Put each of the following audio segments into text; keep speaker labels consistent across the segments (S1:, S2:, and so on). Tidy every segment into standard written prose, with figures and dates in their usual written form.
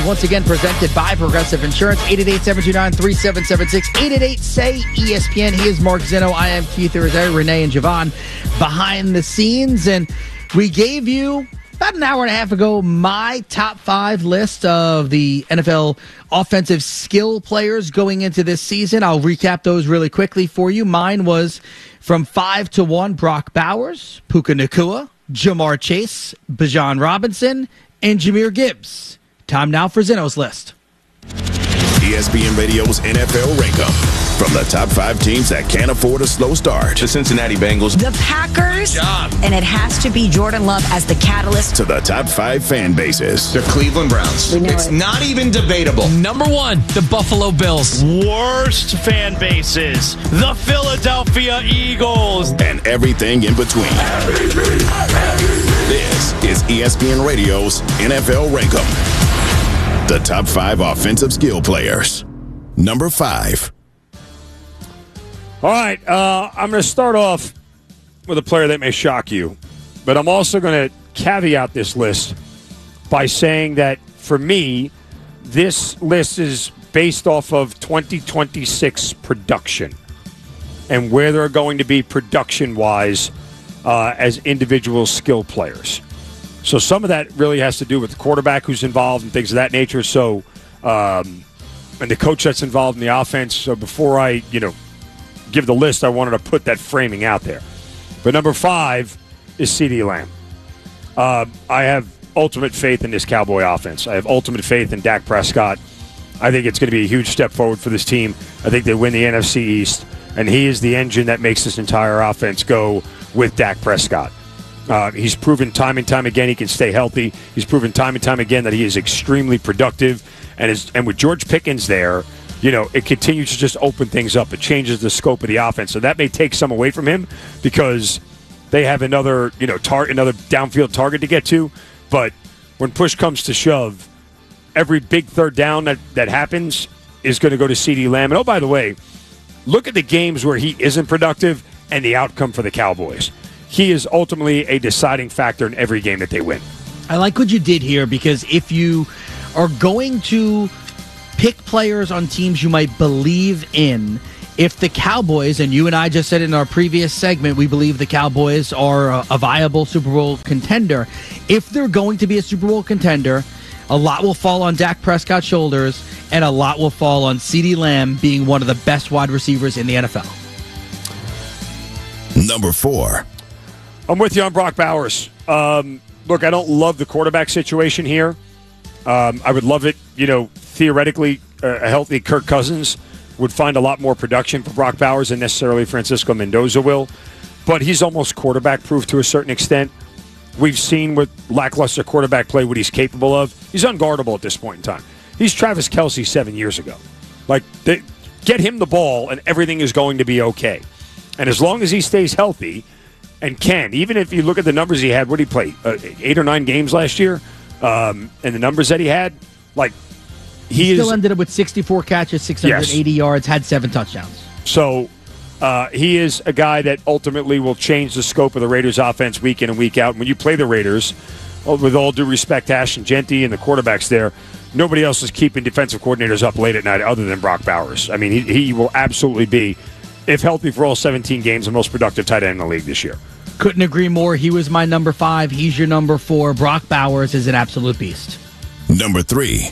S1: is once again presented by Progressive Insurance. 888-729-3776. 888-SAY-ESPN. He is Mark Zinno. I am Keith Irizarry, Renee, and Javon behind the scenes. And we gave you, about an hour and a half ago, my top 5 list of the NFL offensive skill players going into this season. I'll recap those really quickly for you. Mine was from 5 to 1, Brock Bowers, Puka Nacua, Jamar Chase, Bijan Robinson, and Jahmyr Gibbs. Time now for Zinno's list.
S2: ESPN Radio's NFL Rank-Up. From the top 5 teams that can't afford a slow start.
S3: The Cincinnati Bengals.
S4: The Packers. And it has to be Jordan Love as the catalyst.
S2: To the top 5 fan bases.
S3: The Cleveland Browns. It's not even debatable.
S5: Number 1, the Buffalo Bills.
S6: Worst fan bases. The Philadelphia Eagles.
S2: And everything in between. This is ESPN Radio's NFL Rank-Up. The top 5 offensive skill players. Number 5.
S7: All right, I'm going to start off with a player that may shock you, but I'm also going to caveat this list by saying that, for me, this list is based off of 2026 production and where they're going to be production-wise as individual skill players. So some of that really has to do with the quarterback who's involved and things of that nature. So, and the coach that's involved in the offense. So before I, give the list, I wanted to put that framing out there. But number 5 is CeeDee Lamb. I have ultimate faith in this Cowboy offense. I have ultimate faith in Dak Prescott. I think it's going to be a huge step forward for this team. I think they win the NFC East, and he is the engine that makes this entire offense go with Dak Prescott. He's proven time and time again he can stay healthy. He's proven time and time again that he is extremely productive. And with George Pickens there, it continues to just open things up. It changes the scope of the offense. So that may take some away from him because they have another, another downfield target to get to. But when push comes to shove, every big third down that happens is going to go to CeeDee Lamb. And, oh, by the way, look at the games where he isn't productive and the outcome for the Cowboys. He is ultimately a deciding factor in every game that they win.
S1: I like what you did here because if you are going to pick players on teams you might believe in, if the Cowboys, and you and I just said in our previous segment, we believe the Cowboys are a viable Super Bowl contender. If they're going to be a Super Bowl contender, a lot will fall on Dak Prescott's shoulders, and a lot will fall on CeeDee Lamb being one of the best wide receivers in the NFL.
S2: Number 4.
S7: I'm with you on Brock Bowers. Look, I don't love the quarterback situation here. I would love it, theoretically, a healthy Kirk Cousins would find a lot more production for Brock Bowers than necessarily Francisco Mendoza will. But he's almost quarterback-proof to a certain extent. We've seen with lackluster quarterback play what he's capable of. He's unguardable at this point in time. He's Travis Kelce 7 years ago. Get him the ball, and everything is going to be okay. And as long as he stays healthy and even if you look at the numbers he had, what did he play? 8 or 9 games last year? And the numbers that he had, he
S1: still ended up with 64 catches, 680 yards, had 7 touchdowns.
S7: So he is a guy that ultimately will change the scope of the Raiders' offense week in and week out. When you play the Raiders, with all due respect to Ashton Genty and the quarterbacks there, nobody else is keeping defensive coordinators up late at night other than Brock Bowers. I mean, he will absolutely be, if healthy for all 17 games, the most productive tight end in the league this year.
S1: Couldn't agree more. He was my number 5. He's your number 4. Brock Bowers is an absolute beast.
S2: Number 3.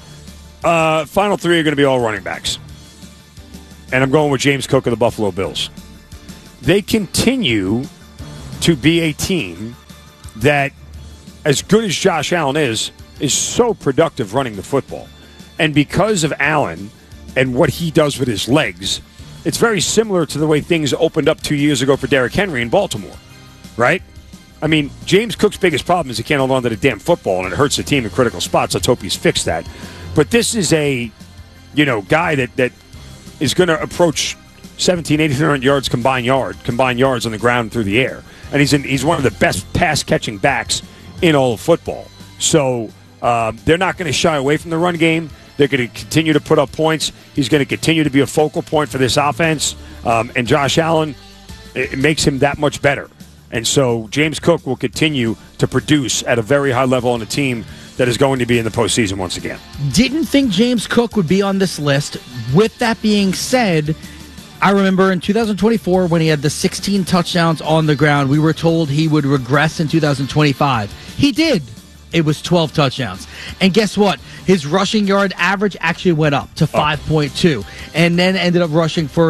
S7: Final 3 are going to be all running backs. And I'm going with James Cook of the Buffalo Bills. They continue to be a team that, as good as Josh Allen is so productive running the football. And because of Allen and what he does with his legs, it's very similar to the way things opened up 2 years ago for Derrick Henry in Baltimore. Right? I mean, James Cook's biggest problem is he can't hold on to the damn football, and it hurts the team in critical spots. Let's hope he's fixed that. But this is a, guy that is going to approach 1,800 yards combined yards on the ground through the air. And he's one of the best pass-catching backs in all of football. So they're not going to shy away from the run game. They're going to continue to put up points. He's going to continue to be a focal point for this offense. And Josh Allen, it makes him that much better. And so James Cook will continue to produce at a very high level on a team that is going to be in the postseason once again.
S1: Didn't think James Cook would be on this list. With that being said, I remember in 2024 when he had the 16 touchdowns on the ground, we were told he would regress in 2025. He did. It was 12 touchdowns. And guess what? His rushing yard average actually went up to 5.2 and then ended up rushing for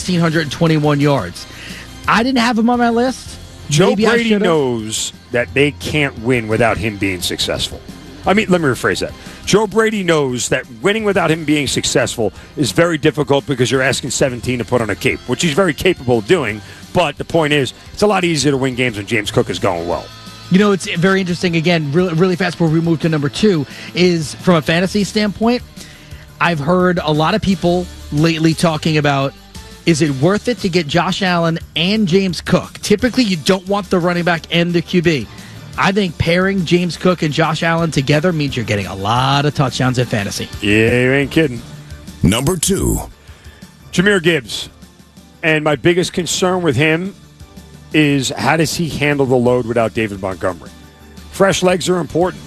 S1: 1,621 yards. I didn't have him on my list.
S7: Joe Brady knows that they can't win without him being successful. I mean, let me rephrase that. Joe Brady knows that winning without him being successful is very difficult because you're asking 17 to put on a cape, which he's very capable of doing. But the point is, it's a lot easier to win games when James Cook is going well.
S1: You know, it's very interesting. Again, really fast before we move to number 2 is from a fantasy standpoint. I've heard a lot of people lately talking about, is it worth it to get Josh Allen and James Cook? Typically, you don't want the running back and the QB. I think pairing James Cook and Josh Allen together means you're getting a lot of touchdowns in fantasy.
S7: Yeah, you ain't kidding.
S2: Number 2.
S7: Jahmyr Gibbs. And my biggest concern with him is how does he handle the load without David Montgomery? Fresh legs are important.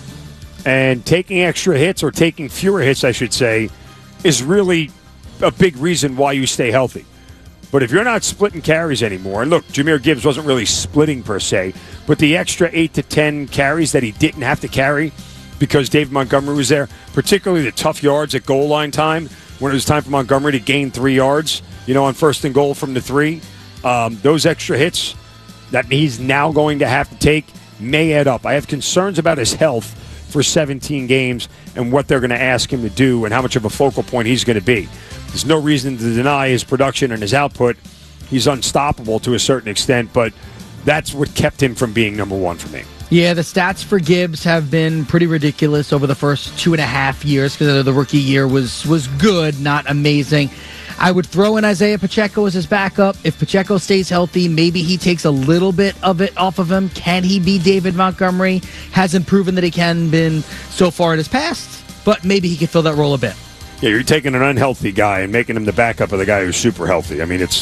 S7: And taking extra hits, or taking fewer hits, I should say, is really a big reason why you stay healthy. But if you're not splitting carries anymore, and look, Jahmyr Gibbs wasn't really splitting per se, but the extra 8 to 10 carries that he didn't have to carry because David Montgomery was there, particularly the tough yards at goal line time, when it was time for Montgomery to gain 3 yards, on first and goal from the 3, those extra hits that he's now going to have to take may add up. I have concerns about his health for 17 games and what they're going to ask him to do and how much of a focal point he's going to be. There's no reason to deny his production and his output. He's unstoppable to a certain extent, but that's what kept him from being number 1 for me.
S1: Yeah, the stats for Gibbs have been pretty ridiculous over the first 2.5 years because the rookie year was good, not amazing. I would throw in Isaiah Pacheco as his backup. If Pacheco stays healthy, maybe he takes a little bit of it off of him. Can he be David Montgomery? Hasn't proven that he can been so far in his past, but maybe he can fill that role a bit.
S7: Yeah, you're taking an unhealthy guy and making him the backup of the guy who's super healthy. I mean, it's,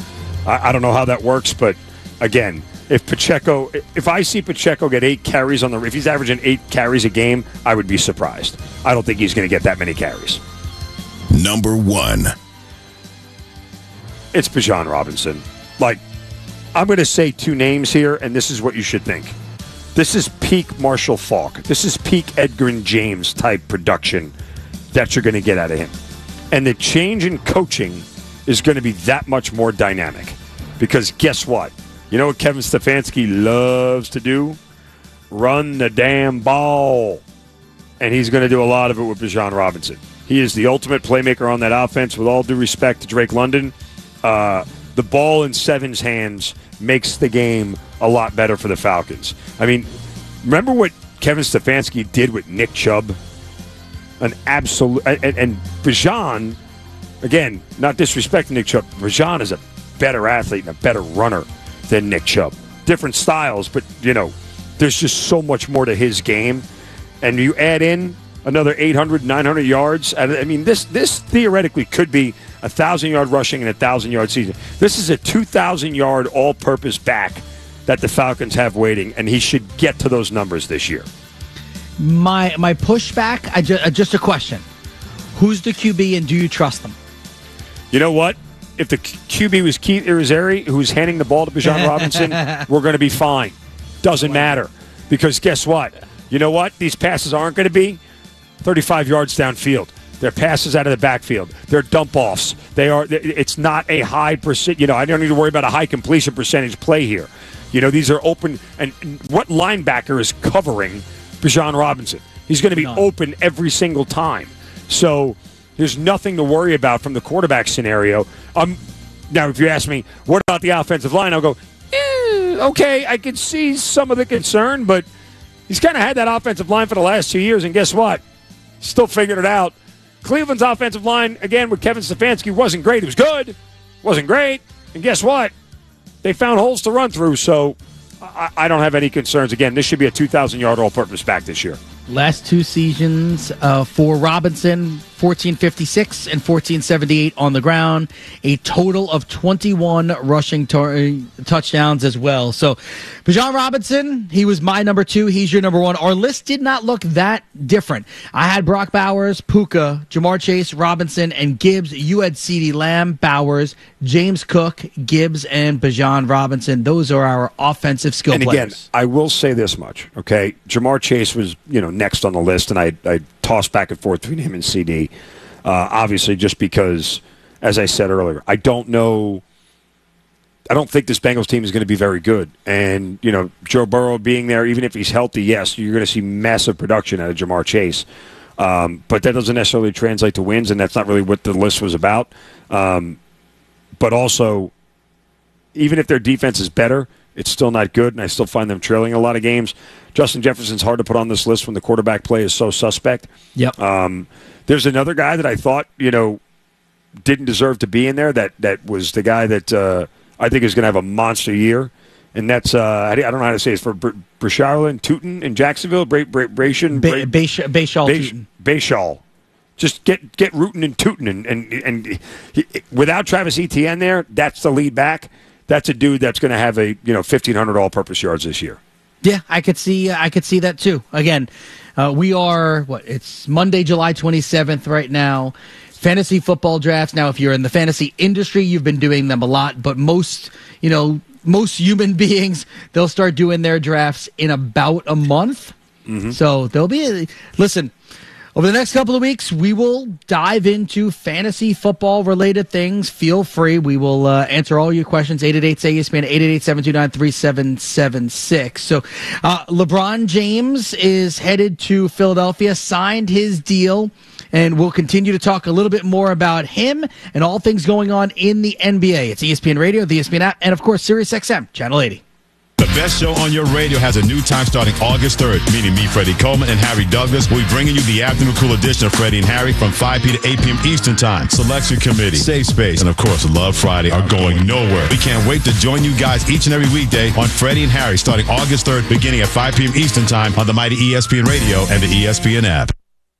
S7: I don't know how that works, but again, if I see Pacheco get 8 carries if he's averaging 8 carries a game, I would be surprised. I don't think he's going to get that many carries.
S2: Number 1.
S7: It's Bijan Robinson. I'm going to say 2 names here, and this is what you should think. This is peak Marshall Faulk. This is peak Edgerrin James type production that you're going to get out of him. And the change in coaching is going to be that much more dynamic. Because guess what? You know what Kevin Stefanski loves to do? Run the damn ball. And he's going to do a lot of it with Bijan Robinson. He is the ultimate playmaker on that offense, with all due respect to Drake London. The ball in Seven's hands makes the game a lot better for the Falcons. I mean, remember what Kevin Stefanski did with Nick Chubb? An absolute... And Bijan, again, not disrespecting Nick Chubb, Bijan is a better athlete and a better runner than Nick Chubb. Different styles, but, there's just so much more to his game. And you add in another 800, 900 yards. I mean, this theoretically could be 1,000-yard rushing and 1,000-yard season. This is a 2,000-yard all-purpose back that the Falcons have waiting, and he should get to those numbers this year.
S1: My pushback, just a question. Who's the QB, and do you trust them?
S7: You know what? If the QB was Keith Irizarry, who's handing the ball to Bijan Robinson, we're going to be fine. Doesn't matter. Because guess what? You know what? These passes aren't going to be 35 yards downfield. They're passes out of the backfield. They're dump-offs. It's not a high percent. I don't need to worry about a high completion percentage play here. These are open. And what linebacker is covering Bijan Robinson? He's going to be open every single time. So there's nothing to worry about from the quarterback scenario. Now, if you ask me, what about the offensive line? I'll go, okay, I can see some of the concern, but he's kind of had that offensive line for the last 2 years, and guess what? Still figured it out. Cleveland's offensive line, again, with Kevin Stefanski, wasn't great. It was good. Wasn't great. And guess what? They found holes to run through, so I don't have any concerns. Again, this should be a 2,000-yard all-purpose back this year.
S1: Last 2 seasons for Robinson, 1,456 and 1,478 on the ground. A total of 21 rushing touchdowns as well. So, Bijan Robinson, he was my number 2. He's your number 1. Our list did not look that different. I had Brock Bowers, Puka, Jamar Chase, Robinson, and Gibbs. You had CeeDee Lamb, Bowers, James Cook, Gibbs, and Bijan Robinson. Those are our offensive skill players.
S7: And again, I will say this much, okay? Jamar Chase was, next on the list, and I tossed back and forth between him and CD. Obviously, just because, as I said earlier, I don't think this Bengals team is going to be very good. And, Joe Burrow being there, even if he's healthy, yes, you're going to see massive production out of Jamar Chase. But that doesn't necessarily translate to wins, and that's not really what the list was about. But also, even if their defense is better, it's still not good, and I still find them trailing a lot of games. Justin Jefferson's hard to put on this list when the quarterback play is so suspect.
S1: Yep.
S7: There's another guy that I thought, didn't deserve to be in there. That was the guy that I think is going to have a monster year, and that's I don't know how to say it. For Brasharlin Tootin in Jacksonville, Bayshall. Just get rootin' and tootin' and without Travis Etienne there, that's the lead back. That's a dude that's going to have a 1,500 all-purpose yards this year.
S1: Yeah, I could see that too. Again, we are it's Monday, July 27th right now. Fantasy football drafts. Now, if you're in the fantasy industry, you've been doing them a lot, but most human beings, they'll start doing their drafts in about a month. Mm-hmm. So there'll be listen. Over the next couple of weeks, we will dive into fantasy football-related things. Feel free. We will answer all your questions, 888-ESPN, 888-729-3776. So LeBron James is headed to Philadelphia, signed his deal, and we'll continue to talk a little bit more about him and all things going on in the NBA. It's ESPN Radio, the ESPN app, and, of course, SiriusXM, Channel 80.
S8: The best show on your radio has a new time starting August 3rd, meaning me, Freddie Coleman, and Harry Douglas. We'll be bringing you the afternoon cool edition of Freddie and Harry from 5 p. to 8 p.m. Eastern Time. Selection Committee, Safe Space, and, of course, Love Friday are going nowhere. We can't wait to join you guys each and every weekday on Freddie and Harry starting August 3rd, beginning at 5 p.m. Eastern Time on the mighty ESPN Radio and the ESPN app.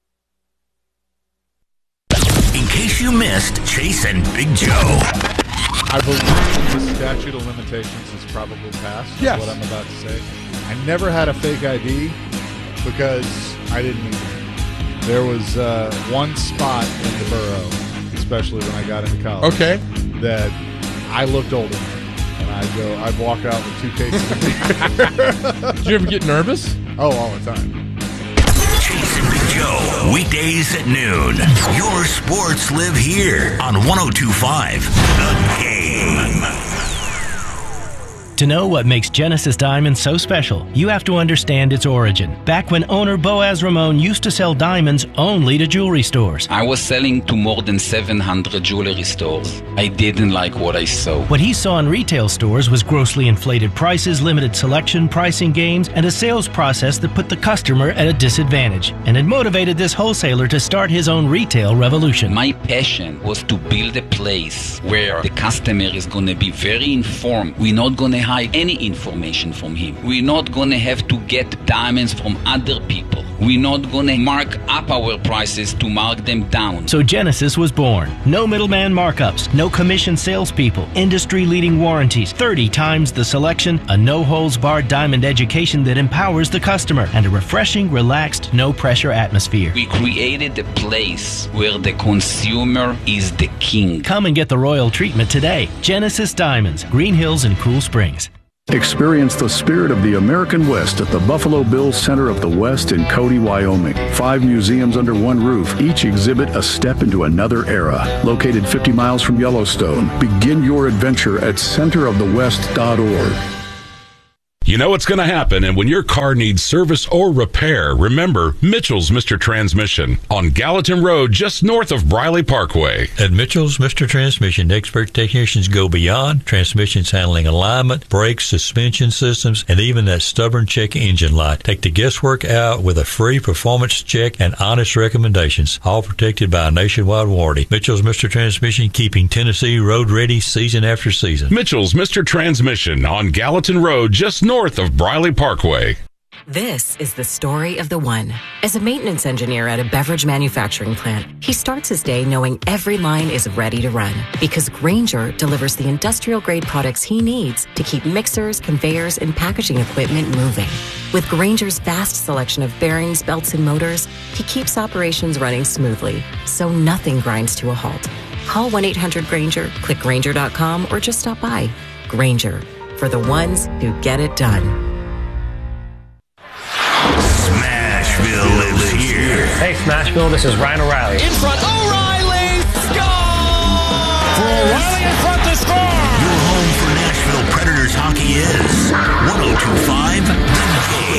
S9: In case you missed Chase and Big Joe.
S10: I believe the statute of limitations is probably passed. Yes. What I'm about to say. I never had a fake ID because I didn't need it. There was one spot in the borough, especially when I got into college, that I looked old enough. And I'd walk out with 2 cases of beer.
S11: Did you ever get nervous?
S10: Oh, all the time.
S9: Chase and Big Joe, weekdays at noon. Your sports live here on 102.5 The Game.
S12: To know what makes Genesis Diamonds so special, you have to understand its origin. Back when owner Boaz Ramon used to sell diamonds only to jewelry stores.
S13: I was selling to more than 700 jewelry stores. I didn't like what I saw.
S12: What he saw in retail stores was grossly inflated prices, limited selection, pricing games, and a sales process that put the customer at a disadvantage. And it motivated this wholesaler to start his own retail revolution.
S13: My passion was to build a place where the customer is going to be very informed. We're not going to hide any information from him. We're not going to have to get diamonds from other people. We're not going to mark up our prices to mark them down.
S12: So Genesis was born. No middleman markups, no commission salespeople, industry-leading warranties, 30 times the selection, a no-holds-barred diamond education that empowers the customer, and a refreshing, relaxed, no-pressure atmosphere.
S13: We created a place where the consumer is the king.
S12: Come and get the royal treatment today. Genesis Diamonds, Green Hills and Cool Springs.
S14: Experience the spirit of the American West at the Buffalo Bills Center of the West in Cody, Wyoming. 5 museums under one roof. Each exhibit a step into another era. Located 50 miles from Yellowstone. Begin your adventure at centerofthewest.org.
S15: You know what's going to happen, and when your car needs service or repair, remember Mitchell's Mr. Transmission on Gallatin Road, just north of Briley Parkway.
S16: At Mitchell's Mr. Transmission, expert technicians go beyond transmissions handling alignment, brakes, suspension systems, and even that stubborn check engine light. Take the guesswork out with a free performance check and honest recommendations, all protected by a nationwide warranty. Mitchell's Mr. Transmission, keeping Tennessee road ready season after season.
S15: Mitchell's Mr. Transmission on Gallatin Road, just north of Briley Parkway.
S11: This is the story of the one. As a maintenance engineer at a beverage manufacturing plant, he starts his day knowing every line is ready to run because Grainger delivers the industrial-grade products he needs to keep mixers, conveyors, and packaging equipment moving. With Grainger's vast selection of bearings, belts, and motors, he keeps operations running smoothly, so nothing grinds to a halt. Call 1-800-GRAINGER, click Grainger.com, or just stop by. Grainger, for the ones who get it done.
S9: Smashville lives here.
S17: Hey, Smashville, this is Ryan O'Reilly.
S18: In front, O'Reilly! Score! For O'Reilly in front to score!
S9: Your home for Nashville Predators hockey is 102.5 The Game.